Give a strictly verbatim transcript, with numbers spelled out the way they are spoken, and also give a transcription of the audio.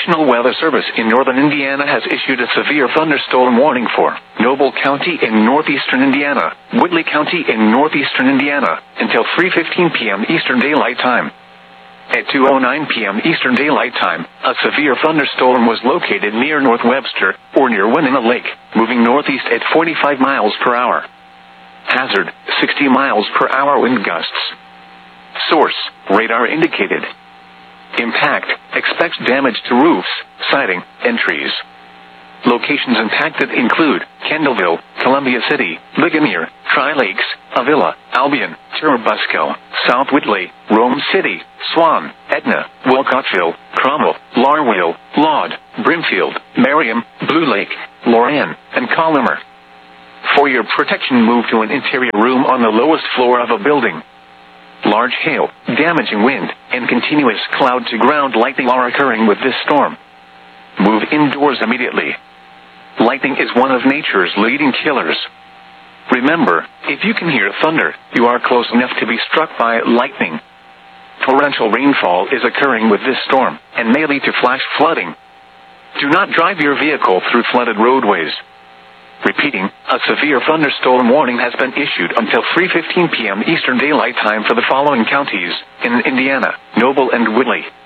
National Weather Service in northern Indiana has issued a severe thunderstorm warning for Noble County in northeastern Indiana, Whitley County in northeastern Indiana, until three fifteen p m Eastern Daylight Time. At two oh nine p m Eastern Daylight Time, a severe thunderstorm was located near North Webster, or near Winona Lake, moving northeast at forty-five miles per hour. Hazard, sixty miles per hour wind gusts. Source, radar indicated. Impact, expects damage to roofs, siding, and trees. Locations impacted include Kendallville, Columbia City, Ligonier, Tri-Lakes, Avila, Albion, Churubusco, South Whitley, Rome City, Swan, Etna, Wolcottville, Cromwell, Larwell, Laud, Brimfield, Merriam, Blue Lake, Loran, and Collimer. For your protection, move to an interior room on the lowest floor of a building. Large hail, damaging wind, and continuous cloud-to-ground lightning are occurring with this storm. Move indoors immediately. Lightning is one of nature's leading killers. Remember, if you can hear thunder, you are close enough to be struck by lightning. Torrential rainfall is occurring with this storm, and may lead to flash flooding. Do not drive your vehicle through flooded roadways. Repeating, a severe thunderstorm warning has been issued until three fifteen p m Eastern Daylight Time for the following counties in Indiana: Noble and Whitley.